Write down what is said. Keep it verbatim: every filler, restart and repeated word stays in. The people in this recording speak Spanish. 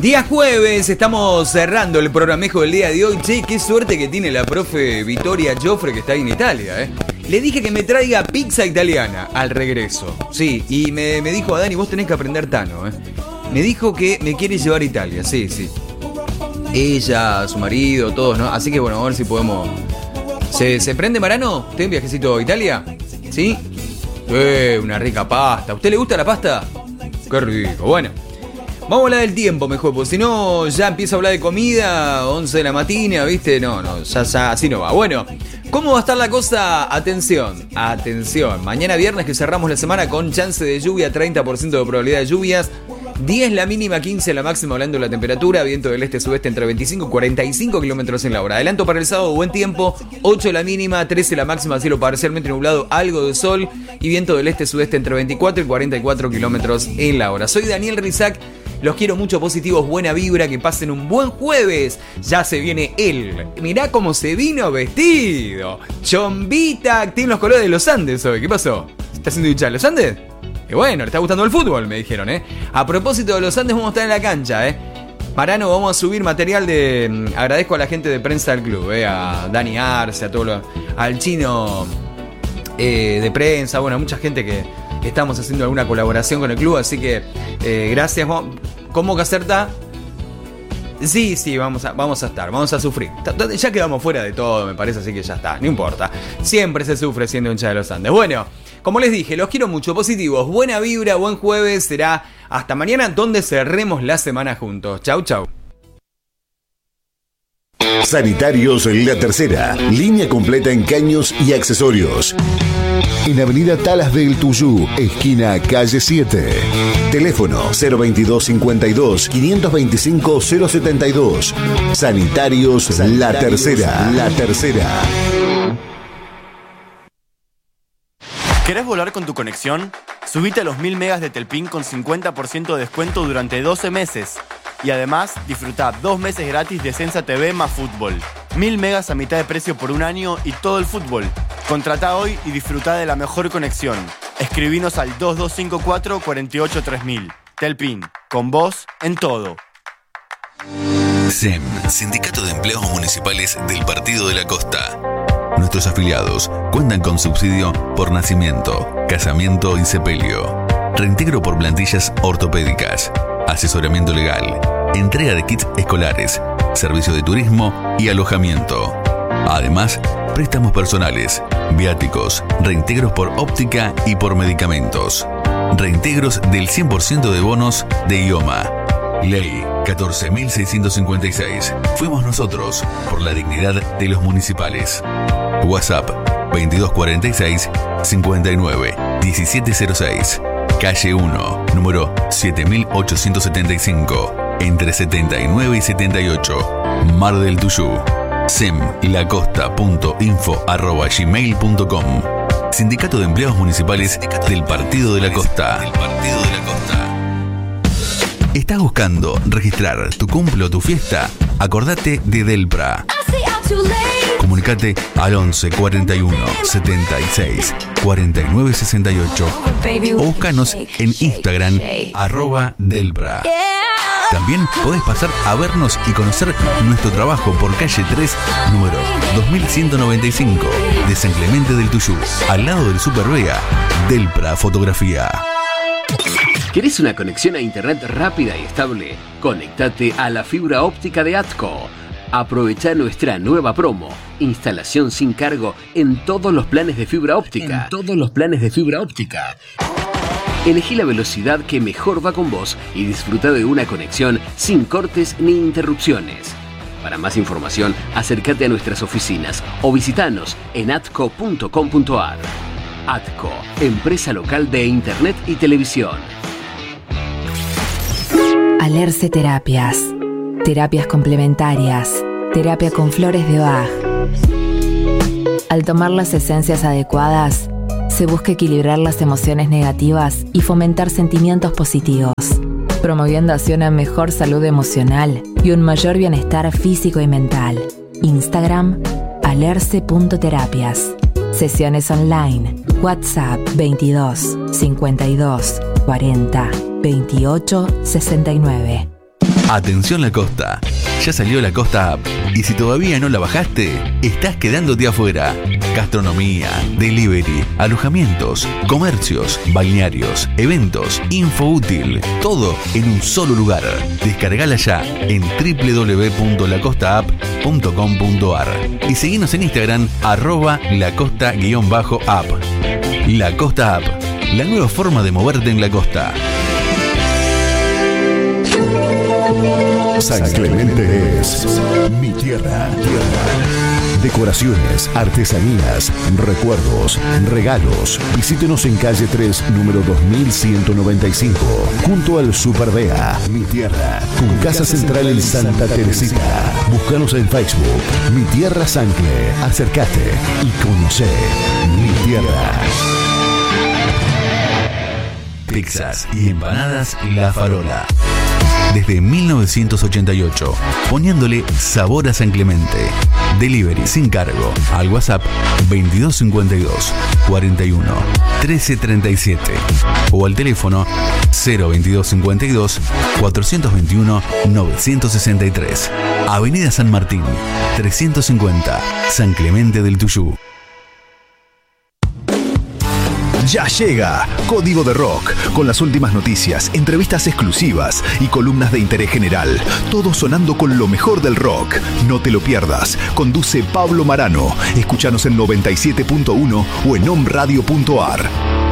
Día jueves, estamos cerrando el programejo del día de hoy. Che, qué suerte que tiene la profe Vittoria Joffre que está ahí en Italia, ¿eh? Le dije que me traiga pizza italiana al regreso. Sí, y me, me dijo, Dani, vos tenés que aprender tano, ¿eh? Me dijo que me quiere llevar a Italia, sí, sí. Ella, su marido, todos, ¿no? Así que bueno, a ver si podemos... ¿Se, se prende, Marano? ¿Tenés un viajecito a Italia? ¿Sí? Eh, una rica pasta. ¿A usted le gusta la pasta? Qué rico, bueno. Vamos a hablar del tiempo mejor, porque si no ya empiezo a hablar de comida, once de la mañana, ¿viste? No, no, ya, ya así no va. Bueno, ¿cómo va a estar la cosa? Atención, atención. Mañana viernes que cerramos la semana con chance de lluvia, treinta por ciento de probabilidad de lluvias. diez la mínima, quince la máxima, hablando de la temperatura. Viento del este-sudeste entre veinticinco y cuarenta y cinco kilómetros en la hora. Adelanto para el sábado, buen tiempo. ocho la mínima, trece la máxima, cielo parcialmente nublado, algo de sol. Y viento del este-sudeste entre veinticuatro y cuarenta y cuatro kilómetros en la hora. Soy Daniel Rizak. Los quiero mucho, positivos, buena vibra, que pasen un buen jueves. Ya se viene él. Mirá cómo se vino vestido. Chombita, tiene los colores de los Andes hoy. ¿Qué pasó? ¿Está haciendo hincha de los Andes? Que bueno, le está gustando el fútbol, me dijeron, ¿eh? A propósito de los Andes, vamos a estar en la cancha, ¿eh? Marano, vamos a subir material de... Agradezco a la gente de prensa del club, ¿eh? A Dani Arce, a todo lo... Al chino eh, de prensa, bueno, a mucha gente que... Estamos haciendo alguna colaboración con el club, así que eh, gracias. ¿Cómo que acerta? Sí, sí, vamos a, vamos a estar, vamos a sufrir. Ya quedamos fuera de todo, me parece, así que ya está, no importa. Siempre se sufre siendo hincha de los Andes. Bueno, como les dije, los quiero mucho, positivos, buena vibra, buen jueves. Será hasta mañana donde cerremos la semana juntos. Chau, chau. Sanitarios La Tercera, línea completa en caños y accesorios. En Avenida Talas del Tuyú, esquina calle siete. Teléfono cero veintidós cincuenta y dos, quinientos veinticinco, cero setenta y dos. Sanitarios, Sanitarios La Tercera. La Tercera. ¿Querés volar con tu conexión? Subite a los mil megas de Telpin con cincuenta por ciento de descuento durante doce meses. Y además, disfruta dos meses gratis de Sensa T V más fútbol. Mil megas a mitad de precio por un año y todo el fútbol. Contratá hoy y disfruta de la mejor conexión. Escribinos al dos dos cinco cuatro, cuatro ocho tres mil. Telpin, con vos en todo. S E M, Sindicato de Empleados Municipales del Partido de la Costa. Nuestros afiliados cuentan con subsidio por nacimiento, casamiento y sepelio, reintegro por plantillas ortopédicas, asesoramiento legal, entrega de kits escolares, servicio de turismo y alojamiento. Además, préstamos personales, viáticos, reintegros por óptica y por medicamentos, reintegros del cien por ciento de bonos de idioma. Ley catorce mil seiscientos cincuenta y seis. Fuimos nosotros por la dignidad de los municipales. WhatsApp veintidós cuarenta y seis, cincuenta y nueve, diecisiete cero seis. Calle uno, número siete mil ochocientos setenta y cinco, entre setenta y nueve y setenta y ocho, Mar del Tuyú. semlacosta.info arroba gmail punto com. Sindicato de Empleados Municipales del Partido de la Costa. Del Partido de la Costa. ¿Estás buscando registrar tu cumple o tu fiesta? Acordate de Delpra. Comunicate al once cuarenta y uno, setenta y seis, cuarenta y nueve sesenta y ocho o búscanos en Instagram arroba Delpra. También podés pasar a vernos y conocer nuestro trabajo por calle tres, número dos mil ciento noventa y cinco de San Clemente del Tuyú, al lado del Super Vega. Delpra Fotografía. ¿Querés una conexión a internet rápida y estable? Conectate a la fibra óptica de ATCO. Aprovecha nuestra nueva promo. Instalación sin cargo en todos los planes de fibra óptica. En todos los planes de fibra óptica. Elegí la velocidad que mejor va con vos y disfruta de una conexión sin cortes ni interrupciones. Para más información, acércate a nuestras oficinas o visitanos en atco punto com punto ar. ATCO, empresa local de internet y televisión. Alerce Terapias. Terapias complementarias. Terapia con flores de Bach. Al tomar las esencias adecuadas, se busca equilibrar las emociones negativas y fomentar sentimientos positivos, promoviendo así una mejor salud emocional y un mayor bienestar físico y mental. Instagram, alerce punto terapias. Sesiones online. WhatsApp veintidós, cincuenta y dos, cuarenta, veintiocho, sesenta y nueve. Atención La Costa, ya salió La Costa App y si todavía no la bajaste, estás quedándote afuera. Gastronomía, delivery, alojamientos, comercios, balnearios, eventos, info útil, todo en un solo lugar. Descargala ya en doble u doble u doble u punto la costa app punto com punto a r y seguinos en Instagram arroba lacosta-app. La Costa App, la nueva forma de moverte en la costa. San Clemente es mi tierra. Decoraciones, artesanías, recuerdos, regalos. Visítenos en calle tres, número dos mil ciento noventa y cinco, junto al Super Bea. Mi tierra, con casa central en Santa Teresita. Búscanos en Facebook, Mi Tierra Sancle. Acércate y conoce mi tierra. Pizzas y empanadas La Farola. Desde mil novecientos ochenta y ocho, poniéndole sabor a San Clemente. Delivery sin cargo al WhatsApp veintidós cincuenta y dos, cuarenta y uno, trece treinta y siete o al teléfono cero veintidós cincuenta y dos, cuatrocientos veintiuno, novecientos sesenta y tres. Avenida San Martín, trescientos cincuenta, San Clemente del Tuyú. Ya llega Código de Rock, con las últimas noticias, entrevistas exclusivas y columnas de interés general. Todo sonando con lo mejor del rock. No te lo pierdas. Conduce Pablo Marano. Escúchanos en noventa y siete punto uno o en omradio punto a r.